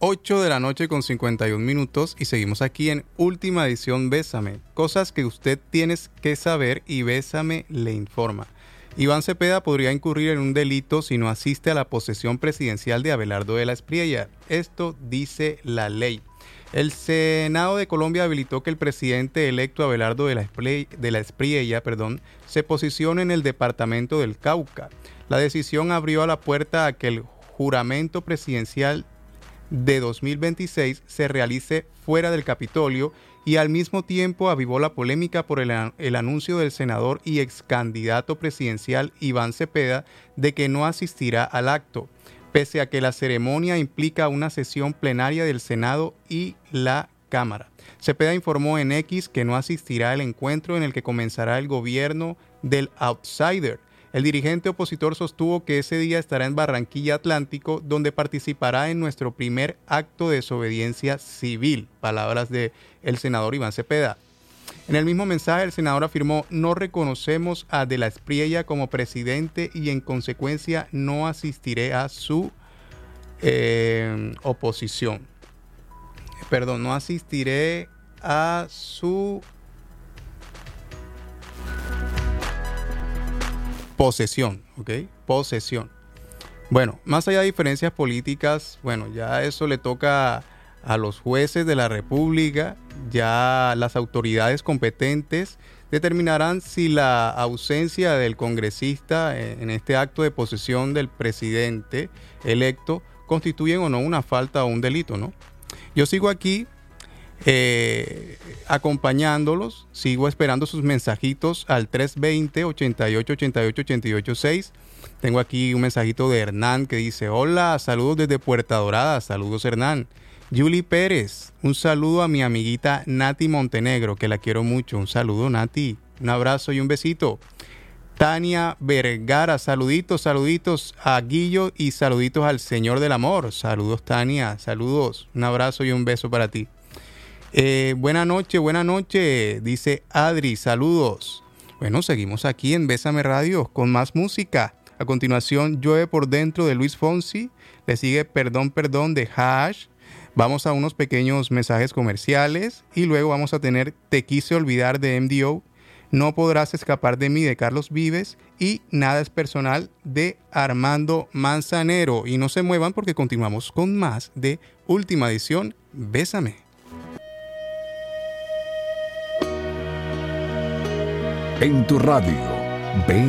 8 de la noche con 51 minutos y seguimos aquí en Última Edición Bésame. Cosas que usted tiene que saber y Bésame le informa. Iván Cepeda podría incurrir en un delito si no asiste a la posesión presidencial de Abelardo de la Espriella. Esto dice la ley. El Senado de Colombia habilitó que el presidente electo Abelardo de la Espriella, se posicione en el departamento del Cauca. La decisión abrió a la puerta a que el juramento presidencial de 2026 se realice fuera del Capitolio y al mismo tiempo avivó la polémica por el anuncio del senador y ex candidato presidencial Iván Cepeda de que no asistirá al acto, pese a que la ceremonia implica una sesión plenaria del Senado y la Cámara. Cepeda informó en X que no asistirá al encuentro en el que comenzará el gobierno del outsider. El dirigente opositor sostuvo que ese día estará en Barranquilla Atlántico, donde participará en nuestro primer acto de desobediencia civil. Palabras del senador Iván Cepeda. En el mismo mensaje, el senador afirmó: no reconocemos a De la Espriella como presidente y en consecuencia no asistiré a su no asistiré a su posesión, ¿ok? Posesión. Bueno, más allá de diferencias políticas, ya eso le toca a los jueces de la República. Ya las autoridades competentes determinarán si la ausencia del congresista en este acto de posesión del presidente electo constituyen o no una falta o un delito, ¿no? Yo sigo aquí acompañándolos, sigo esperando sus mensajitos al 320-8888-886. Tengo aquí un mensajito de Hernán que dice: hola, saludos desde Puerta Dorada. Saludos, Hernán. Yuli Pérez, un saludo a mi amiguita Nati Montenegro, que la quiero mucho. Un saludo, Nati, un abrazo y un besito. Tania Vergara, saluditos a Guillo y saluditos al Señor del Amor. Saludos, Tania, saludos, un abrazo y un beso para ti. Buena noche, dice Adri, saludos. Bueno, seguimos aquí en Bésame Radio con más música. A continuación, Llueve por Dentro de Luis Fonsi, le sigue Perdón de Hash. Vamos a unos pequeños mensajes comerciales y luego vamos a tener Te Quise Olvidar de MDO, No Podrás Escapar de Mí de Carlos Vives y Nada es Personal de Armando Manzanero. Y no se muevan porque continuamos con más de Última Edición Bésame. En tu radio,